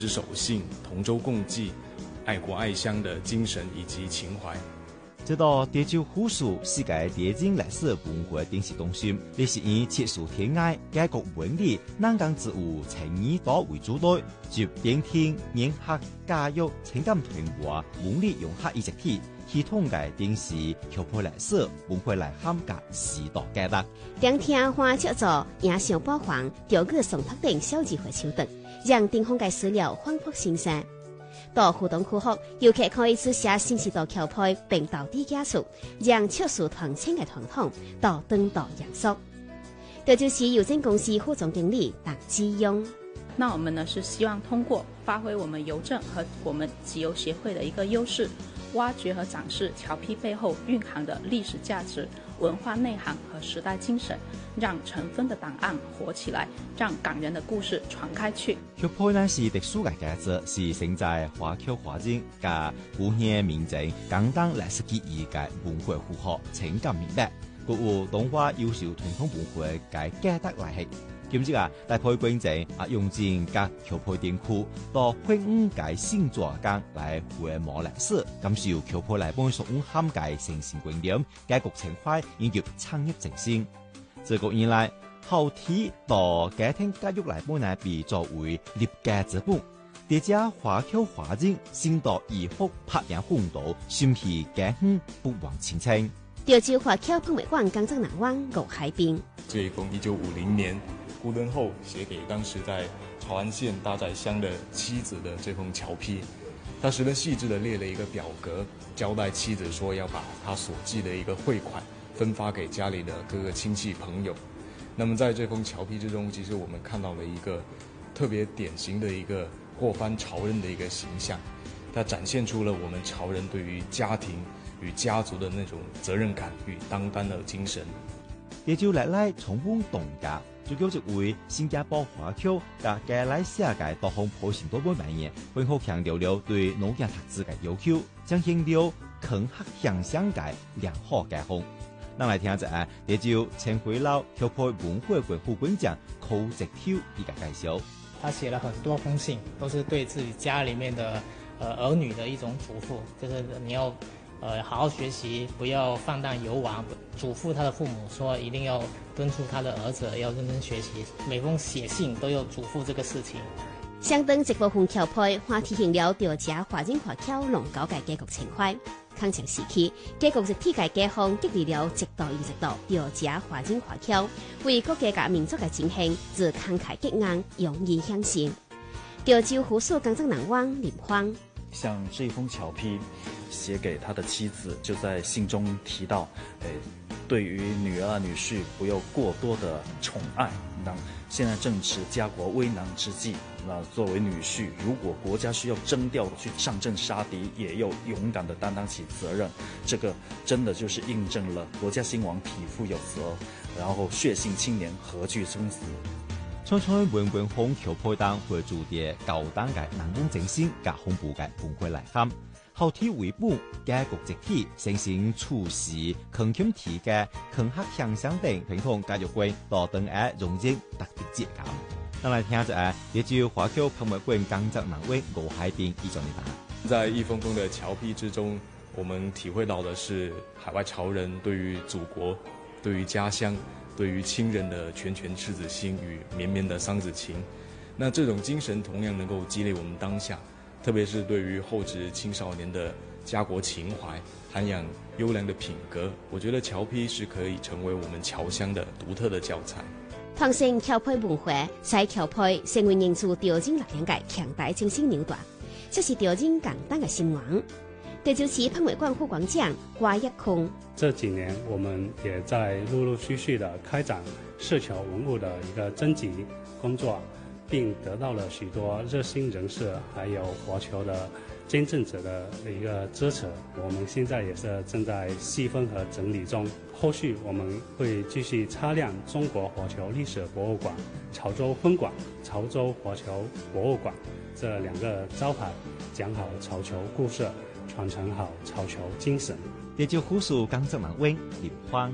执守信、同舟共济、爱国爱乡的精神以及情怀。 这道潮州虎树世界电竞历史文化电视中心，历是以切实天爱、爱国文理、南港之舞、情义岛为主队，集电听、研学、教育、情感传播、文理融合一体，系统嘅电视、跳破历史文化内涵嘅时代价值。 聆听花雀座、影像播放、钓具送托等小智慧手段，让地方嘅资料丰富新鲜。到互动区后，游客可以自写新时代桥配并到底加速，让特殊团签嘅传统到登到阳朔。这就是邮政公司副总经理党基庸。 那我们呢是希望通过发挥我们邮政和我们集邮协会的一个优势，挖掘和展示侨批背后蕴含的历史价值、文化内涵和时代精神，让尘封的档案活起来，让感人的故事传开去。 侨批呢是特殊嘅价值，是承载华侨华人加古年民众简单历史记忆嘅文化符号、情感面貌，鼓舞东华优秀传统文化嘅价值来系。今日大批观众用尽各侨批店库到会五界新作间来回望历史，感受侨批内本所涵盖城市观念、家国情怀以及创业精神。自古以来，后天到家庭教育内本被作为立家之本。大家华侨华人先到以后拍赢风度，心系家乡不忘亲情。 潮州华侨博物馆江浙南湾吴海滨。 这一封1950年顾敦厚写给当时在潮安县大仔乡的妻子的这封侨批，他十分细致地列了一个表格，交代妻子说要把他所寄的一个汇款分发给家里的各个亲戚朋友。那么在这封侨批之中，其实我们看到了一个特别典型的一个过番潮人的一个形象，它展现出了我们潮人对于家庭与家族的那种责任感与担当的精神。 潮州历来重温东家，主要一位新加坡华侨加加来西亚嘅多方普信多本万年，并好强调了对农业读书嘅要求，彰显了肯克向上嘅良好家风。咱来听一下潮州陈回老侨批文化馆副馆长寇直挑一个介绍。 他写了很多封信，都是对自己家里面的儿女的一种嘱咐，就是你要好好学习，不要放荡游玩。嘱咐他的父母说，一定要敦促他的儿子要认真学习。每封写信都有嘱咐这个事情。 相当一部分侨批，还体现了潮家华人华侨浓厚嘅家国情怀。抗战时期，家国一体嘅解放激励了一代又一代潮家华人华侨，为国家甲民族嘅振兴，自慷慨激昂，勇于向前。潮州湖苏江浙南湾林芳。 像这封侨批写给他的妻子，就在信中提到，对于女儿女婿不要过多的宠爱。那现在正值家国危难之际，那作为女婿，如果国家需要征调去上阵杀敌，也要勇敢的担当起责任。这个真的就是印证了国家兴亡，匹夫有责，然后血性青年何惧生死。 创创文文风侨批档会注嘅高档嘅南方精神加恐怖嘅文化内涵，后体为本，家国集体，诚信处事，恳恳体嘅肯克向上等传统教育观到等下融入特别节感。咱来听一下潮州华侨博物馆江浙南湾吴海滨一种的答案。 在一封封的侨批之中，我们体会到的是海外潮人对于祖国、对于家乡、对于亲人的拳拳赤子心与绵绵的桑梓情。那这种精神同样能够激励我们当下，特别是对于后值青少年的家国情怀、涵养优良的品格，我觉得侨批是可以成为我们侨乡的独特的教材。 传承侨批文化，使侨批成为凝聚潮州力量嘅强大精神纽带，这是潮州简单嘅兴亡。潮州市博物馆副馆长瓜一空。 这几年，我们也在陆陆续续的开展涉侨文物的一个征集工作，并得到了许多热心人士还有华侨的捐赠者的一个支持。我们现在也是正在细分和整理中，后续我们会继续擦亮中国华侨历史博物馆、潮州分馆、潮州华侨博物馆这两个招牌，讲好潮侨故事，传承好潮侨精神。 潮州虎树江浙南湾林芳。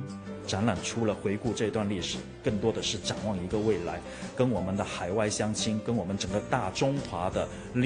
展览除了回顾这段历史，更多的是展望一个未来，跟我们的海外乡亲，跟我们整个大中华的